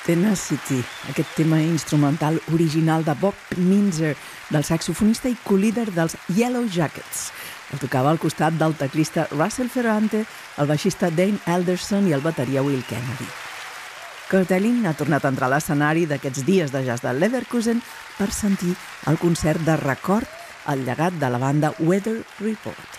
Tenacity, aquest tema instrumental original de Bob Minzer, del saxofonista i co-líder dels Yellow Jackets. El tocava al costat del teclista Russell Ferrante, el baixista Dane Alderson i el bateria Will Kennedy. Kurt Elling ha tornat a entrar a l'escenari d'aquests dies de jazz de Leverkusen per sentir el concert de record al llegat de la banda Weather Report.